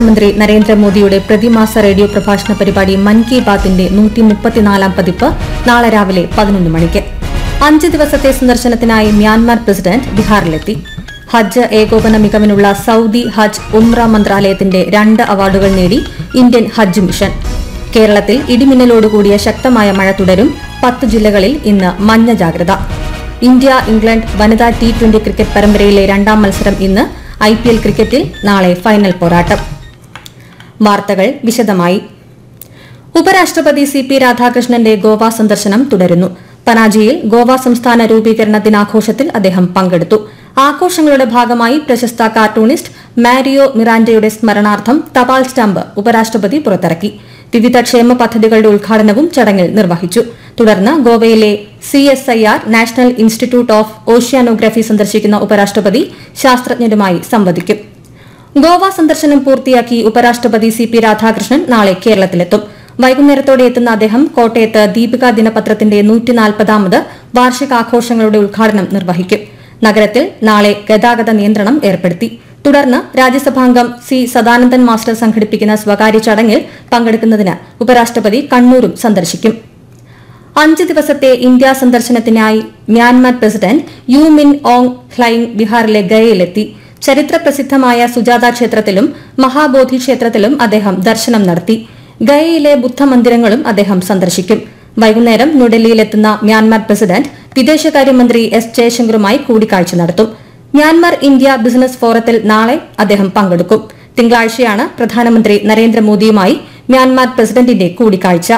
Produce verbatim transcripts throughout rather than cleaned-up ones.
പ്രധാനമന്ത്രി നരേന്ദ്രമോദിയുടെ പ്രതിമാസ റേഡിയോ പ്രഭാഷണ പരിപാടി മൻ കി ബാത്തിന്റെ നൂറ്റി മുപ്പത്തിനാലാം പതിപ്പ് നാളെ രാവിലെ പതിനൊന്ന് മണിക്ക്. അഞ്ച് ദിവസത്തെ സന്ദർശനത്തിനായി മ്യാൻമാർ പ്രസിഡന്റ് ബീഹാറിലെത്തി. ഹജ്ജ് ഏകോപന മികവിനുള്ള സൌദി ഹജ്ജ് ഉംറ മന്ത്രാലയത്തിന്റെ രണ്ട് അവാർഡുകൾ നേടി ഇന്ത്യൻ ഹജ്ജ് മിഷൻ. കേരളത്തിൽ ഇടിമിന്നലോടുകൂടിയ ശക്തമായ മഴ തുടരും. പത്ത് ജില്ലകളിൽ ഇന്ന് മഞ്ഞ ജാഗ്രത. ഇന്ത്യ ഇംഗ്ലണ്ട് വനിതാ ടി ട്വന്റി ക്രിക്കറ്റ് പരമ്പരയിലെ രണ്ടാം മത്സരം ഇന്ന്. ഐ പി എൽ ക്രിക്കറ്റിൽ നാളെ ഫൈനൽ പോരാട്ടം. വാർത്തകൾ വിശദമായി. ഉപരാഷ്ട്രപതി സി പി രാധാകൃഷ്ണന്റെ ഗോവ സന്ദർശനം തുടരുന്നു. പനാജിയിൽ ഗോവ സംസ്ഥാന രൂപീകരണ ദിനാഘോഷത്തിൽ അദ്ദേഹം പങ്കെടുത്തു. ആഘോഷങ്ങളുടെ ഭാഗമായി പ്രശസ്ത കാർട്ടൂണിസ്റ്റ് മാരിയോ മിറാൻഡയുടെ സ്മരണാർത്ഥം തപാൽ സ്റ്റാമ്പ് ഉപരാഷ്ട്രപതി പുറത്തിറക്കി. വിവിധ ക്ഷേമ പദ്ധതികളുടെ ഉദ്ഘാടനവും ചടങ്ങിൽ നിർവഹിച്ചു. തുടർന്ന് ഗോവയിലെ C S I R national institute of oceanography സന്ദർശിക്കുന്ന ഉപരാഷ്ട്രപതി ശാസ്ത്രജ്ഞരുമായി സംവദിക്കും. ഗോവ സന്ദർശനം പൂർത്തിയാക്കി ഉപരാഷ്ട്രപതി സി പി രാധാകൃഷ്ണൻ നാളെ കേരളത്തിലെത്തും. വൈകുന്നേരത്തോടെ എത്തുന്ന അദ്ദേഹം കോട്ടയത്ത് ദീപിക ദിനപത്രത്തിന്റെ നൂറ്റിനാൽപ്പതാമത് വാർഷികാഘോഷങ്ങളുടെ ഉദ്ഘാടനം നിർവഹിക്കും. നഗരത്തിൽ നാളെ ഗതാഗത നിയന്ത്രണം ഏർപ്പെടുത്തി. തുടർന്ന് രാജ്യസഭാംഗം സി സദാനന്ദൻ മാസ്റ്റർ സംഘടിപ്പിക്കുന്ന സ്വകാര്യ ചടങ്ങിൽ പങ്കെടുക്കുന്നതിന് ഉപരാഷ്ട്രപതി കണ്ണൂരും സന്ദർശിക്കും. അഞ്ച് ദിവസത്തെ ഇന്ത്യ സന്ദർശനത്തിനായി മ്യാൻമാർ പ്രസിഡന്റ് യു മിൻ ഓങ് ഹ്ലൈങ് ബീഹാറിലെ ഗയയിലെത്തി. ചരിത്ര പ്രസിദ്ധമായ സുജാത ക്ഷേത്രത്തിലും മഹാബോധി ക്ഷേത്രത്തിലും അദ്ദേഹം ദർശനം നടത്തി. ഗയയിലെ ബുദ്ധമന്ദിരങ്ങളും അദ്ദേഹം സന്ദർശിക്കും. വൈകുന്നേരം ന്യൂഡൽഹിയിലെത്തുന്ന മ്യാൻമാർ പ്രസിഡന്റ് വിദേശകാര്യമന്ത്രി എസ് ജയശങ്കറുമായി കൂടിക്കാഴ്ച നടത്തും. മ്യാൻമാർ ഇന്ത്യ ബിസിനസ് ഫോറത്തിൽ നാളെ അദ്ദേഹം പങ്കെടുക്കും. തിങ്കളാഴ്ചയാണ് പ്രധാനമന്ത്രി നരേന്ദ്രമോദിയുമായി മ്യാൻമാർ പ്രസിഡന്റിന്റെ കൂടിക്കാഴ്ച.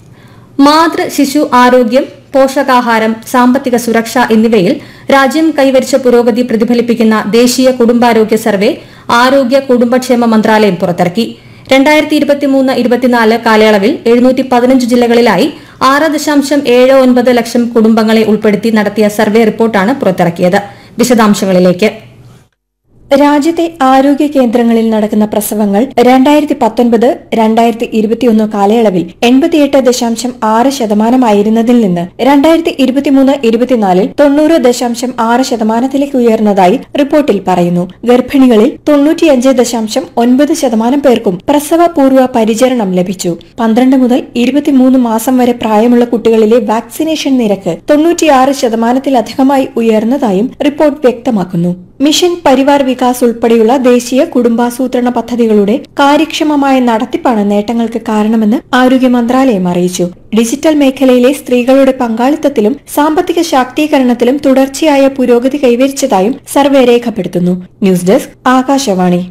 മാതൃ ശിശു ആരോഗ്യം, പോഷകാഹാരം, സാമ്പത്തിക സുരക്ഷ എന്നിവയിൽ രാജ്യം കൈവരിച്ച പുരോഗതി പ്രതിഫലിപ്പിക്കുന്ന ദേശീയ കുടുംബാരോഗ്യ സർവേ ആരോഗ്യ കുടുംബക്ഷേമ മന്ത്രാലയം പുറത്തിറക്കി. രണ്ടായിരത്തി ഇരുപത്തിമൂന്ന് ഇരുപത്തിനാല് കാലയളവിൽ എഴുന്നൂറ്റി പതിനഞ്ച് ജില്ലകളിലായി ആറ് ദശാംശം ഏഴ് ഒൻപത് ലക്ഷം കുടുംബങ്ങളെ ഉൾപ്പെടുത്തി നടത്തിയ സർവേ റിപ്പോർട്ടാണ് പുറത്തിറക്കിയത്. വിശദാംശങ്ങളിലേക്ക്. രാജ്യത്തെ ആരോഗ്യ കേന്ദ്രങ്ങളിൽ നടക്കുന്ന പ്രസവങ്ങൾ രണ്ടായിരത്തി പത്തൊൻപത് രണ്ടായിരത്തി ഇരുപത്തിയൊന്ന് കാലയളവിൽ എൺപത്തിയെട്ട് ദശാംശം ആറ് ശതമാനമായിരുന്നതിൽ നിന്ന് രണ്ടായിരത്തി ഇരുപത്തിമൂന്ന് ഇരുപത്തിനാലിൽ തൊണ്ണൂറ് ദശാംശം ആറ് ശതമാനത്തിലേക്ക് ഉയർന്നതായി റിപ്പോർട്ടിൽ പറയുന്നു. ഗർഭിണികളിൽ തൊണ്ണൂറ്റിയഞ്ച് ദശാംശം ഒൻപത് ശതമാനം പേർക്കും പ്രസവ പൂർവ്വ പരിചരണം ലഭിച്ചു. പന്ത്രണ്ട് മുതൽ ഇരുപത്തിമൂന്ന് മാസം വരെ പ്രായമുള്ള കുട്ടികളിലെ വാക്സിനേഷൻ നിരക്ക് തൊണ്ണൂറ്റിയാറ് ശതമാനത്തിലധികമായി ഉയർന്നതായും റിപ്പോർട്ട് വ്യക്തമാക്കുന്നു. മിഷൻ പരിവാർ വികാസ് ഉൾപ്പെടെയുള്ള ദേശീയ കുടുംബാസൂത്രണ പദ്ധതികളുടെ കാര്യക്ഷമമായ നടത്തിപ്പാണ് നേട്ടങ്ങൾക്ക് കാരണമെന്ന് ആരോഗ്യ മന്ത്രാലയം അറിയിച്ചു. ഡിജിറ്റൽ മേഖലയിലെ സ്ത്രീകളുടെ പങ്കാളിത്തത്തിലും സാമ്പത്തിക ശാക്തീകരണത്തിലും തുടർച്ചയായ പുരോഗതി കൈവരിച്ചതായും സർവേ രേഖപ്പെടുത്തുന്നു. News desk Akashvani.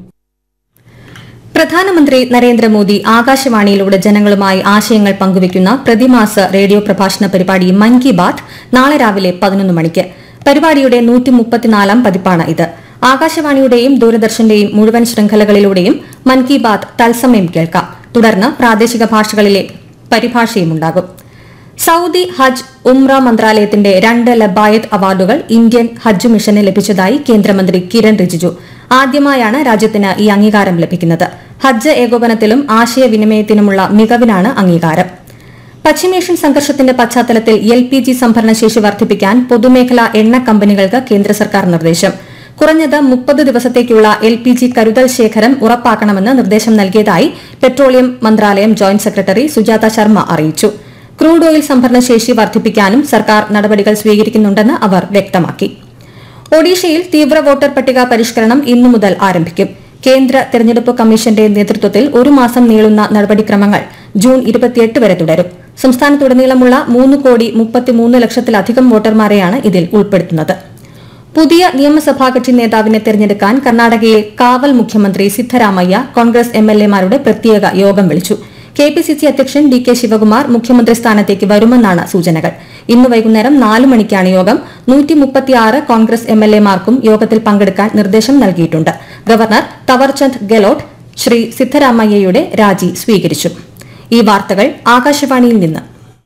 പ്രധാനമന്ത്രി നരേന്ദ്രമോദി ആകാശവാണിയിലൂടെ ജനങ്ങളുമായി ആശയങ്ങൾ പങ്കുവയ്ക്കുന്ന പ്രതിമാസ റേഡിയോ പ്രഭാഷണ പരിപാടി മൻ കി ബാത് നാളെ രാവിലെ പതിനൊന്ന് മണിക്ക്. പരിപാടിയുടെ നൂറ്റി മുപ്പത്തിനാലാം പതിപ്പാണ് ഇത്. ആകാശവാണിയുടെയും ദൂരദർശന്റെയും മുഴുവൻ ശൃംഖലകളിലൂടെയും മൻ കി ബാത് തത്സമയം കേൾക്കാം. തുടർന്ന് പ്രാദേശിക ഭാഷകളിലെ പരിഭാഷയുമുണ്ടാകും. സൌദി ഹജ്ജ് ഉംറ മന്ത്രാലയത്തിന്റെ രണ്ട് ലബായത്ത് അവാർഡുകൾ ഇന്ത്യൻ ഹജ്ജ് മിഷന് ലഭിച്ചതായി കേന്ദ്രമന്ത്രി കിരൺ റിജിജു. ആദ്യമായാണ് രാജ്യത്തിന് ഈ അംഗീകാരം ലഭിക്കുന്നത്. ഹജ്ജ് ഏകോപനത്തിലും ആശയവിനിമയത്തിനുമുള്ള മികവിനാണ് അംഗീകാരം. പശ്ചിമേഷ്യൻ സംഘർഷത്തിന്റെ പശ്ചാത്തലത്തിൽ എൽ പി ജി സംഭരണശേഷി വർദ്ധിപ്പിക്കാൻ പൊതുമേഖലാ എണ്ണ കമ്പനികൾക്ക് കേന്ദ്ര സർക്കാർ നിർദ്ദേശം. കുറഞ്ഞത് മുപ്പത് ദിവസത്തേക്കുള്ള എൽ പി ജി കരുതൽ ശേഖരം ഉറപ്പാക്കണമെന്ന് നിർദ്ദേശം നൽകിയതായി പെട്രോളിയം മന്ത്രാലയം ജോയിന്റ് സെക്രട്ടറി സുജാത ശർമ്മ അറിയിച്ചു. ക്രൂഡ് ഓയിൽ സംഭരണശേഷി വർദ്ധിപ്പിക്കാനും സർക്കാർ നടപടികൾ സ്വീകരിക്കുന്നുണ്ടെന്ന് അവർ വ്യക്തമാക്കി. ഒഡീഷയിൽ തീവ്ര വോട്ടർ പട്ടിക പരിഷ്കരണം ഇന്നു മുതൽ ആരംഭിക്കും. കേന്ദ്ര തെരഞ്ഞെടുപ്പ് കമ്മീഷന്റെ നേതൃത്വത്തിൽ ഒരു മാസം നീളുന്ന നടപടിക്രമങ്ങൾ ജൂൺ ഇരുപത്തിയെട്ട് വരെ തുടരും. സംസ്ഥാനത്തുടനീളമുള്ള മൂന്ന് കോടി മുപ്പത്തിമൂന്ന് ലക്ഷത്തിലധികം വോട്ടർമാരെയാണ് ഇതിൽ ഉൾപ്പെടുത്തുന്നത്. പുതിയ നിയമസഭാ കക്ഷി നേതാവിനെ തെരഞ്ഞെടുക്കാൻ കർണാടകയിൽ കാവൽ മുഖ്യമന്ത്രി സിദ്ധരാമയ്യ കോൺഗ്രസ് എം എൽ എമാരുടെ പ്രത്യേക യോഗം വിളിച്ചു. കെ പി സി സി അധ്യക്ഷൻ ഡി കെ ശിവകുമാർ മുഖ്യമന്ത്രി സ്ഥാനത്തേക്ക് വരുമെന്നാണ് സൂചനകൾ. ഇന്ന് വൈകുന്നേരം നാല് മണിക്കാണ് യോഗം. നൂറ്റി മുപ്പത്തിയാറ് കോൺഗ്രസ് എം എൽ എമാർക്കും യോഗത്തിൽ പങ്കെടുക്കാൻ നിർദ്ദേശം നൽകിയിട്ടുണ്ട്. ഗവർണർ തവർചന്ദ് ഗെലോട്ട് ശ്രീ സിദ്ധരാമയ്യയുടെ രാജി സ്വീകരിച്ചു. ഈ വാർത്തകൾ ആകാശവാണിയിൽ നിന്ന്.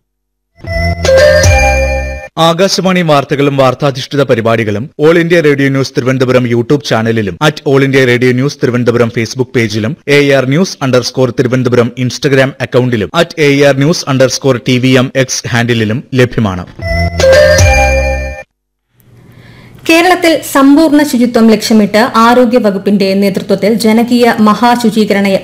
ആകാശവാണി വാർത്തകളും വാർത്താധിഷ്ഠിത പരിപാടികളും all India radio news Thiruvananthapuram YouTube ചാനലിലും at all India radio news Thiruvananthapuram Facebook പേജിലും A R news underscore Thiruvananthapuram Instagram അക്കൌണ്ടിലും at A R news underscore T V M X ഹാൻഡിലും ലഭ്യമാണ്. കേരളത്തിൽ സമ്പൂർണ്ണ ശുചിത്വം ലക്ഷ്യമിട്ട് ആരോഗ്യ വകുപ്പിന്റെ നേതൃത്വത്തിൽ ജനകീയ മഹാശുചീകരണ